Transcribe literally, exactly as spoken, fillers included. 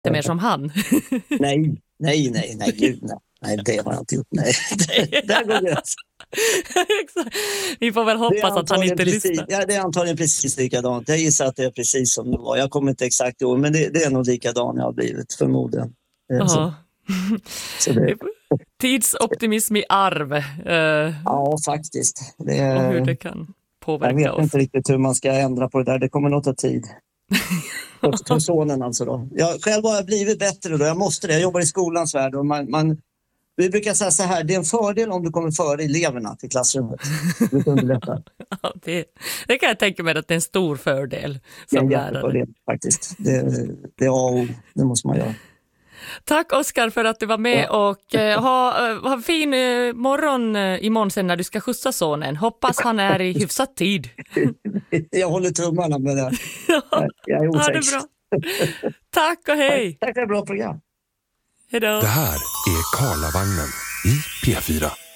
lite mer som han. nej, nej, nej, nej, gud, nej. Nej, det har jag inte gjort. Nej, där går det. Exakt. Vi får väl hoppas att han inte precis, lyssnar. Ja, det är antagligen precis likadant. Jag gissar att det är precis som det var. Jag kommer inte exakt ihåg, men det, det är nog likadant jag har blivit, förmodligen. Så. Så det... Tidsoptimism i arv. Uh, ja, faktiskt. Det är... Och hur det kan påverka oss. Jag vet oss. inte riktigt hur man ska ändra på det där. Det kommer nog ta tid. för, för sonen alltså då. Jag själv har jag blivit bättre då. Jag måste det. Jag jobbar i skolans värld och man... man vi brukar säga så här, det är en fördel om du kommer före eleverna till klassrummet. ja, det, det kan jag tänka mig att det är en stor fördel som det är lärare. Fördel, faktiskt. Det, det är A och O, det måste man göra. Tack Oskar för att du var med ja. och eh, ha, eh, ha fin eh, morgon eh, imorgon sen när du ska skjutsa sonen. Hoppas han är i hyfsat tid. jag håller tummarna med det. ja. Jag är osäker. Ja, det är bra. Tack och hej. Tack, tack för ett bra program. Hejdå. Det här är Karlavagnen i P fyra.